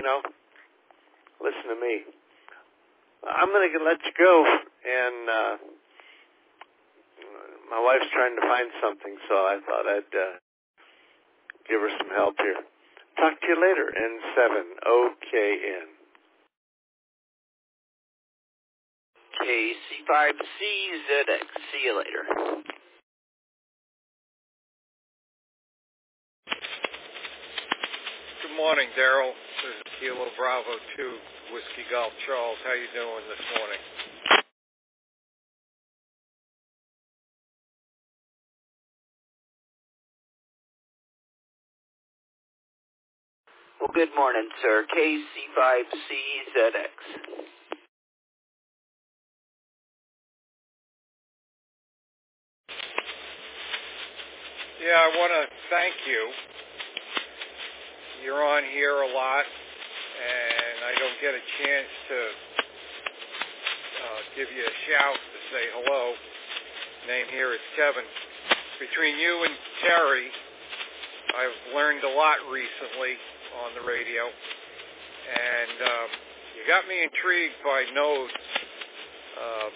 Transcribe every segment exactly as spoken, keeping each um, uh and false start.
know, listen to me. I'm going to let you go, and uh, my wife's trying to find something, so I thought I'd uh, give her some help here. Talk to you later, N seven O K N. K C five C Z X. See you later. Good morning, Daryl. This is Kilo Bravo two, Whiskey Golf Charles. How you doing this morning? Well, good morning, sir. K C five C Z X. Yeah, I want to thank you. You're on here a lot, and I don't get a chance to uh, give you a shout to say hello. Name here is Kevin. Between you and Terry, I've learned a lot recently on the radio, and um, you got me intrigued by nodes, um,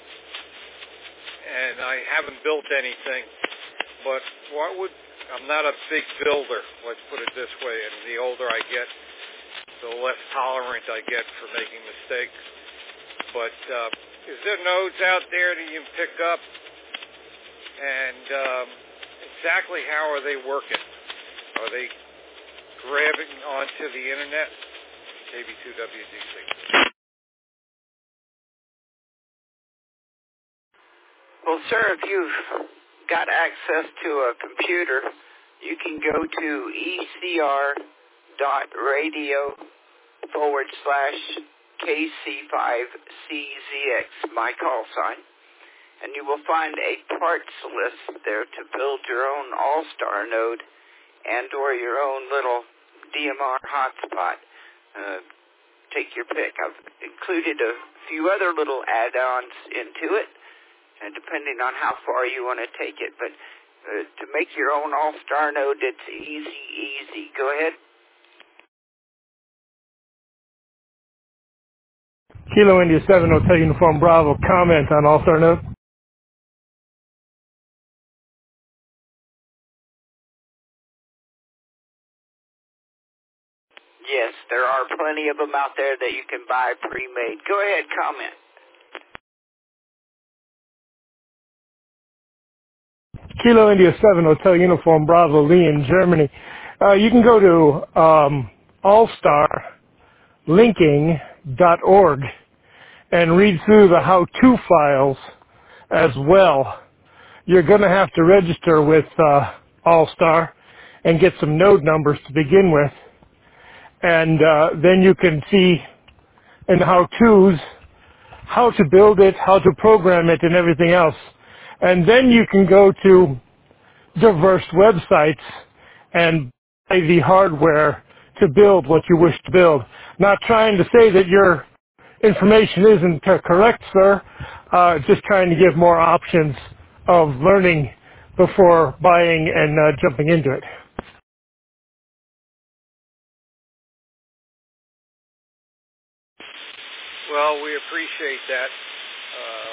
and I haven't built anything, but what would, I'm not a big builder, let's put it this way, and the older I get, the less tolerant I get for making mistakes, but uh, is there nodes out there that you can pick up, and um, exactly how are they working? Are they grabbing onto the internet? K B two W D C. Well, sir, if you've got access to a computer, you can go to E C R dot radio forward slash K C five C Z X, my call sign, and you will find a parts list there to build your own All-Star node and or your own little D M R hotspot. Uh, take your pick. I've included a few other little add-ons into it, and depending on how far you want to take it. But uh, to make your own All-Star node, it's easy, easy. Go ahead. Kilo India seven Hotel Uniform Bravo, comment on All-Star node. Yes, there are plenty of them out there that you can buy pre-made. Go ahead, comment. Kilo India seven Hotel Uniform Bravo, Lee in Germany. Uh, you can go to um, all star linking dot org and read through the how-to files as well. You're going to have to register with uh, All-Star and get some node numbers to begin with. And uh, then you can see in the how-tos how to build it, how to program it, and everything else. And then you can go to diverse websites and buy the hardware to build what you wish to build. Not trying to say that your information isn't uh, correct, sir. Uh, just trying to give more options of learning before buying and uh, jumping into it. Well, we appreciate that. Um,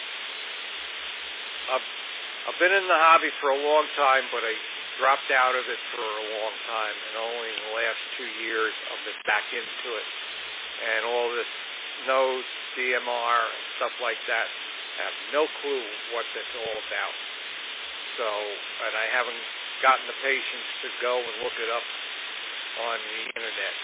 I've, I've been in the hobby for a long time, but I dropped out of it for a long time, and only in the last two years I've been back into it. And all this nodes, D M R, and stuff like that, I have no clue what that's all about. So, and I haven't gotten the patience to go and look it up on the internet.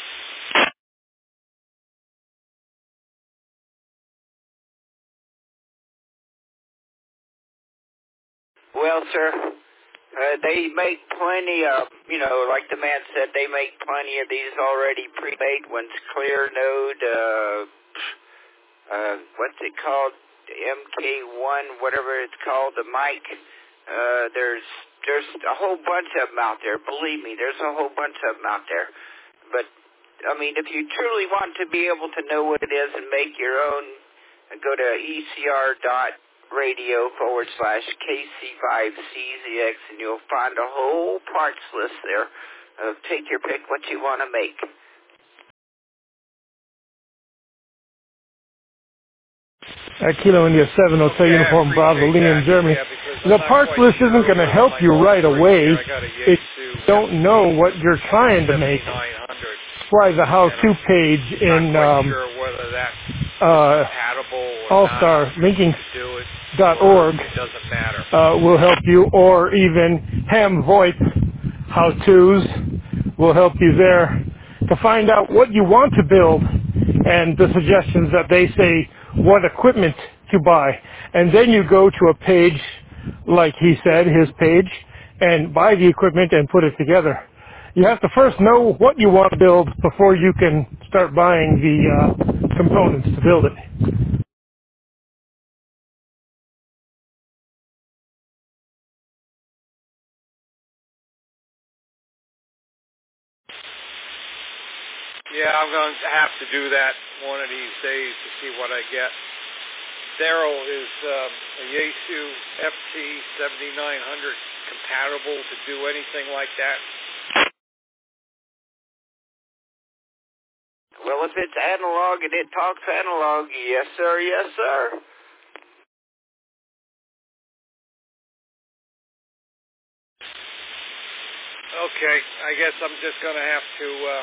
Well, sir, uh, they make plenty of, you know, like the man said, they make plenty of these already pre-made ones. Clear Node, uh, uh, what's it called? M K one, whatever it's called, the mic. Uh, there's there's a whole bunch of them out there. Believe me, there's a whole bunch of them out there. But, I mean, if you truly want to be able to know what it is and make your own, go to E C R dot radio forward slash K C five C Z X, and you'll find a whole parts list there. Uh, take your pick what you want to make. At Kilo India seven Hotel Okay, I Uniform Bravo appreciate Lee that. in Germany. Yeah, because I'm The not parts quite list sure isn't going to whether help my you old right fridge away here, I got a if Yaesu you don't know what you're trying to make. seventy-nine hundred, That's why the and how-to I'm page not in quite um, sure whether that is uh, compatible or not All-Star Linking to do it, dot or org it doesn't matter. uh, will help you, or even Ham Voigt how-tos will help you there to find out what you want to build and the suggestions that they say what equipment to buy. And then you go to a page, like he said, his page, and buy the equipment and put it together. You have to first know what you want to build before you can start buying the uh, components to build it. Yeah, I'm going to have to do that one of these days to see what I get. Daryl, is um, a Yaesu F T seventy-nine hundred compatible to do anything like that? Well, if it's analog and it talks analog, yes, sir, yes, sir. Okay, I guess I'm just going to have to uh,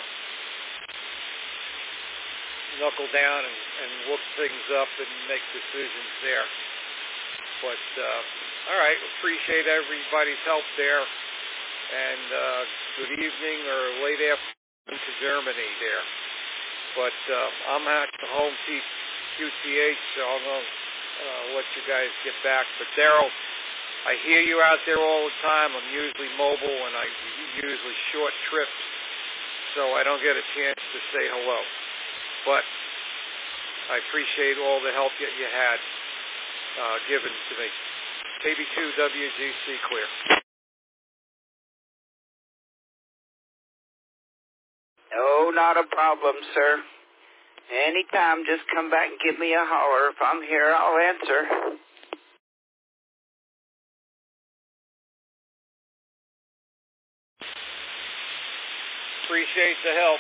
knuckle down and, and look things up and make decisions there. But, uh, all right, appreciate everybody's help there. And uh, good evening or late afternoon to Germany there. But uh, I'm at the home Q T H, so I'm going to uh, let you guys get back. But Daryl, I hear you out there all the time. I'm usually mobile and I usually short trips, so I don't get a chance to say hello. But I appreciate all the help that you had uh, given to me. K B two W G C clear. Oh, not a problem, sir. Anytime, just come back and give me a holler. If I'm here, I'll answer. Appreciate the help.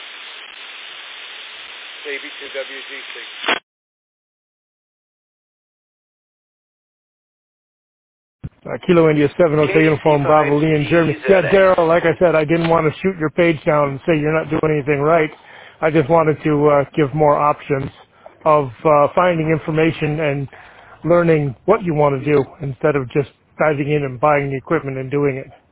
K B two W G C. Uh, Kilo India seven Hotel Uniform Bravo Lee in Germany. Yeah, Daryl, like I said, I didn't want to shoot your page down and say you're not doing anything right. I just wanted to uh, give more options of uh, finding information and learning what you want to do instead of just diving in and buying the equipment and doing it.